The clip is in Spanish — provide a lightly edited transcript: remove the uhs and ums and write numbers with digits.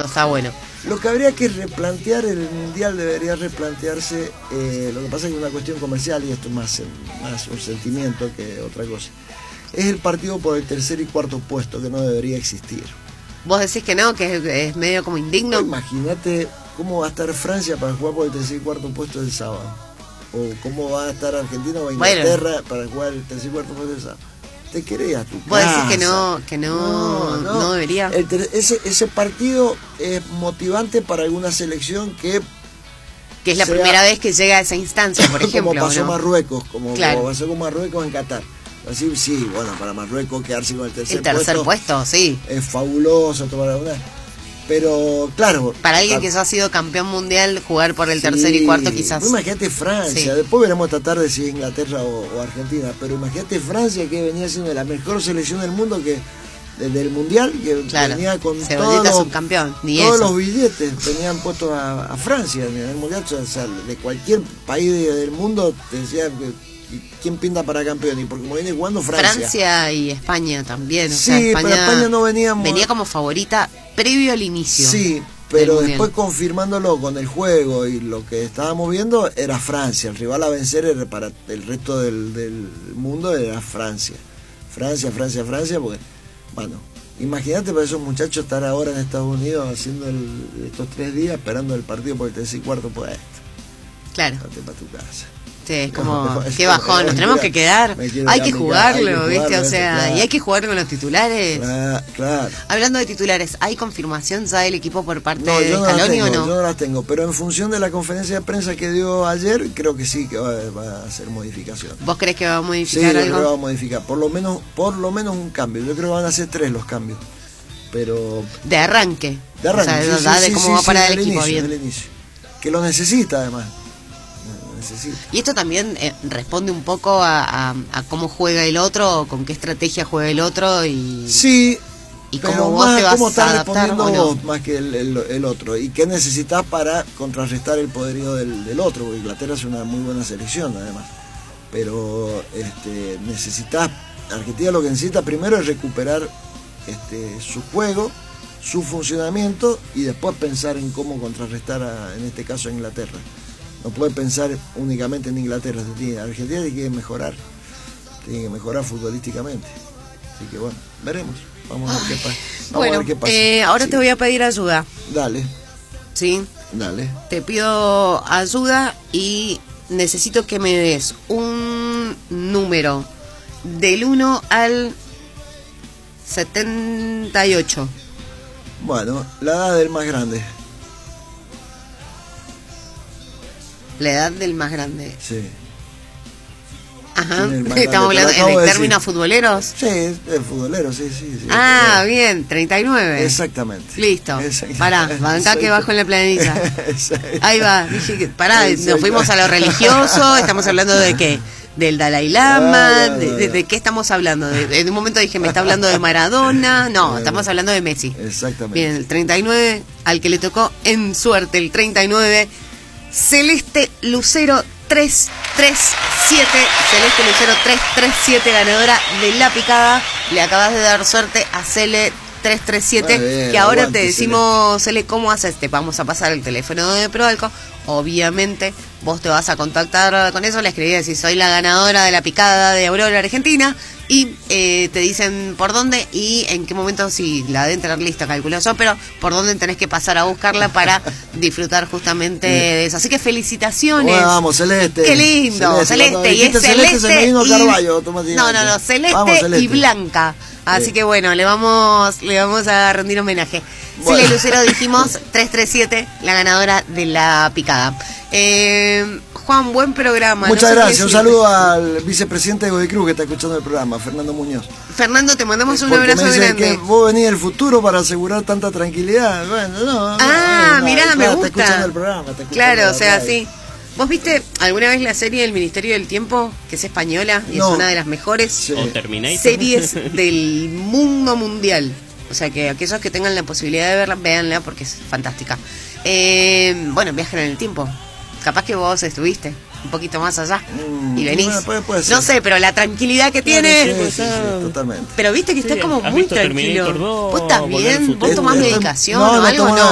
no está bueno. Lo que habría que replantear, el Mundial debería replantearse, lo que pasa es que es una cuestión comercial y esto es más un sentimiento que otra cosa. Es el partido por el tercer y cuarto puesto, que no debería existir. ¿Vos decís que no, que es medio como indigno? Imagínate cómo va a estar Francia para jugar por el tercer y cuarto puesto del sábado. O cómo va a estar Argentina o Inglaterra para jugar el tercer y cuarto puesto del sábado. Te querés a tu casa. ¿Vos decís que no debería? Ese partido es motivante para alguna selección que es la primera vez que llega a esa instancia, por ejemplo. Como pasó Marruecos, como claro. pasó con Marruecos en Qatar. Así, sí, bueno, para Marruecos quedarse con el tercer puesto, sí. Es fabuloso tomar una. Pero, claro. Para alguien que ya ha sido campeón mundial, jugar por el tercer y cuarto quizás. Imagínate Francia, después veremos tratar de si Inglaterra o Argentina, pero imagínate Francia, que venía siendo la mejor selección del mundo, que desde el mundial, que venía con todos los billetes, venían puestos a Francia en el mundial, o sea, de cualquier país del mundo te decía quién pinta para campeón, y porque como viene jugando Francia y España también, o sí, sea, España, pero España no venía como favorita previo al inicio. Sí, pero después confirmándolo con el juego y lo que estábamos viendo, era Francia. El rival a vencer era para el resto del mundo, era Francia, porque, bueno, imagínate para esos muchachos estar ahora en Estados Unidos haciendo estos 3 días esperando el partido por el tercer y cuarto puesto. Claro. Date para tu casa. Sí, es como, qué bajón, nos tenemos que quedar, hay que jugarlo, ¿viste? O sea, claro. Y hay que jugar con los titulares. Claro. Hablando de titulares, ¿hay confirmación ya del equipo por parte de Scaloni o no? Yo no las tengo, pero en función de la conferencia de prensa que dio ayer, creo que sí, que va a hacer modificación. ¿Vos crees que va a modificar algo? Sí, yo creo que va a modificar, por lo menos un cambio. Yo creo que van a ser 3 los cambios, pero... De arranque. O sea, de cómo va para el equipo, bien. Del inicio. Que lo necesita, además. Y esto también responde un poco a cómo juega el otro, o con qué estrategia juega el otro, y cómo vos te vas a adaptar o no. Más que el otro, y qué necesitas para contrarrestar el poderío del otro, porque Inglaterra es una muy buena selección además, pero Argentina lo que necesita primero es recuperar su juego, su funcionamiento, y después pensar en cómo contrarrestar en este caso a Inglaterra. No puede pensar únicamente en Inglaterra. Argentina tiene que mejorar futbolísticamente. Así que bueno, veremos. Vamos a ver qué pasa. Ahora te voy a pedir ayuda. Dale. ¿Sí? Dale. Te pido ayuda y necesito que me des un número del 1 al 78. Bueno, la edad del más grande. La edad del más grande. Sí. Ajá. Estamos hablando en términos futboleros. Sí, es futbolero, sí. Bien, 39. Exactamente. Listo. Pará, bancá que bajo en la planilla. Ahí va. Dije pará, nos fuimos a lo religioso. Estamos hablando de qué? Del Dalai Lama. ¿De qué estamos hablando? En un momento dije, ¿me está hablando de Maradona? No, estamos hablando de Messi. Exactamente. Bien, el 39, al que le tocó en suerte el 39. Celeste Lucero 337, Celeste Lucero 337, ganadora de la picada. Le acabas de dar suerte a Cele 337, bien, que ahora te decimos, Cele, ¿cómo haces? Te vamos a pasar el teléfono de Proalco. Obviamente vos te vas a contactar con eso, le escribís si soy la ganadora de la picada de Aurora Argentina, y te dicen por dónde y en qué momento, si la de entrar lista, calculo yo, pero por dónde tenés que pasar a buscarla para disfrutar justamente de eso. Así que felicitaciones. Bueno, vamos, Celeste. Qué lindo, Celeste. Y es Celeste y... No, Celeste y Blanca. Así que bueno, le vamos a rendir homenaje. Bueno. Cele Lucero, dijimos, 337, la ganadora de la picada. Juan, buen programa. Muchas gracias. Un saludo al vicepresidente de Godicruz que está escuchando el programa, Fernando Muñoz. Fernando, te mandamos un abrazo grande. Que vos venís del futuro para asegurar tanta tranquilidad. Bueno, mirá, me gusta. Está escuchando el programa. Claro, o sea, sí. ¿Vos viste alguna vez la serie del Ministerio del Tiempo, que es española y es una de las mejores series del mundo mundial? O sea, que aquellos que tengan la posibilidad de verla, véanla porque es fantástica. Bueno, viajen en el tiempo. Capaz que vos estuviste un poquito más allá y venís. Puede ser. No sé, pero la tranquilidad que tiene. Sí, totalmente. Pero viste que está como muy tranquilo. Vos también, vos tomás medicación o algo, no.